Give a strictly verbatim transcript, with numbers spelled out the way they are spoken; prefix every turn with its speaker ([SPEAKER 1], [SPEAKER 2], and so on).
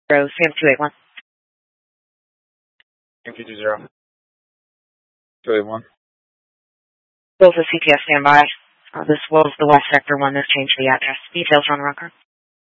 [SPEAKER 1] Zero, Sam two eight one.
[SPEAKER 2] Sam two two zero. two eight one.
[SPEAKER 1] Both the C P S standby. Uh, this was the West Sector one. This changed the address. Details are on the record.